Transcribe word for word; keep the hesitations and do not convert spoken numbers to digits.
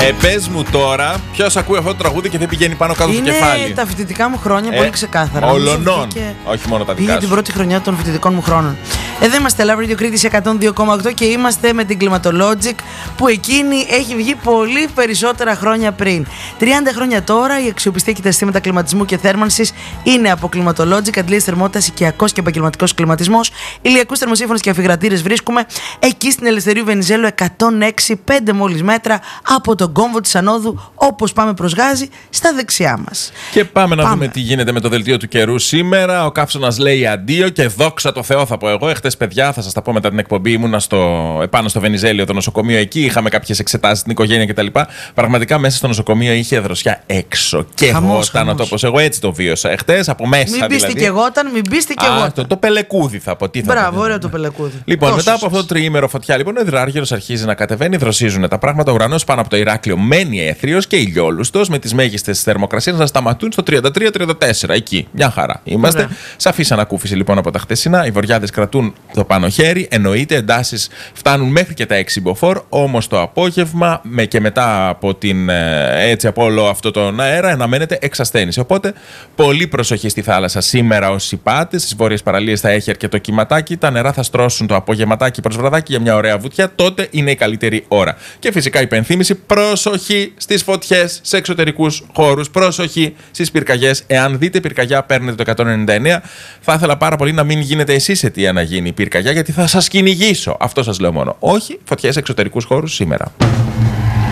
Ε, πες μου τώρα, ποιος ακούει αυτό το τραγούδι και δεν πηγαίνει πάνω κάτω στο κεφάλι. Είναι τα φοιτητικά μου χρόνια, ε, πολύ ξεκάθαρα. Όλων. Όχι μόνο τα δικά σου. Πήγε την πρώτη χρονιά των φοιτητικών μου χρόνων. Εδώ είμαστε Love Radio Κρήτης εκατόν δύο κόμμα οκτώ και είμαστε με την Climatologic, που εκείνη έχει βγει πολύ περισσότερα χρόνια πριν. τριάντα χρόνια τώρα η αξιοπιστία και τα συστήματα κλιματισμού και θέρμανσης είναι από Climatologic, αντλίες θερμότητας, οικιακός και επαγγελματικός κλιματισμός, ηλιακούς θερμοσύμφωνες και αφιγρατήρες. Βρίσκουμε εκεί στην Ελευθερίου Βενιζέλου εκατόν έξι, πέντε μόλις μέτρα από τον κόμβο της Ανόδου, όπως πάμε προς Γάζη, στα δεξιά μας. Και πάμε να πάμε. δούμε τι γίνεται με το δελτίο του καιρού σήμερα. Ο καύσωνας λέει αντίο και δόξα τω Θεώ, θα πω εγώ. Εχθές, παιδιά, θα σας τα πω μετά την εκπομπή, ήμουνα στο, επάνω στο Βενιζέλιο, το νοσοκομείο εκεί. Είχαμε κάποιες εξετάσεις στην οικογένεια κτλ. Πραγματικά μέσα στο νοσοκομείο είχε δροσιά έξω. Και εγώ ήταν ο τόπος. Εγώ έτσι το βίωσα εχθές, από μέσα. Μην πείστε δηλαδή. και εγώ όταν, μην πείστε και εγώ. Το, το πελεκούδι θα πω. Τι θα Μπράβο, ωραίο το πελεκούδι. Λοιπόν, Τόσο μετά από σας. αυτό το τριήμερο φωτιά, λοιπόν, ο υδράργυρος αρχίζει να κατεβαίνει, δροσίζουν τα πράγματα. Ο ουρανός πάνω από το Ηράκλειο μένει έθριος και ηλιόλουστος, με τις μέγιστες θερμοκρασίες να σταματούν στο τριάντα τρία τριάντα τέσσερα. Εκεί, μια χαρά είμαστε. Ωραία. Σαφής ανακούφιση λοιπόν από τα χτεσινά. Οι βορειάδες κρατούν το πάνω χέρι. Εννοείται, εντάσεις φτάνουν μέχρι και τα έξι μποφόρ. Όμως το απόγευμα με και μετά από, την, έτσι, από όλο αυτό τον αέρα αναμένεται εξασθένηση. Οπότε, πολύ προσοχή στη θάλασσα σήμερα όσοι πάτε. Στις βόρειες παραλίες θα έχει αρκετό κυματάκι. Τα νερά θα στρώσουν το απογευματάκι προς βραδάκι για μια ωραία βουτιά. Τότε είναι η καλύτερη ώρα. Και φυσικά υπενθύμηση, προσοχή στις φωτιές σε εξωτερικούς χώρους. Προσοχή στις πυρκαγιές. Εάν δείτε πυρκαγιά, παίρνετε το εκατόν ενενήντα εννέα. Θα ήθελα πάρα πολύ να μην γίνετε εσείς αιτία να γίνει πυρκαγιά, γιατί θα σας κυνηγήσω. Αυτό σας λέω μόνο. Όχι φωτιές σε εξωτερικούς χώρους σήμερα.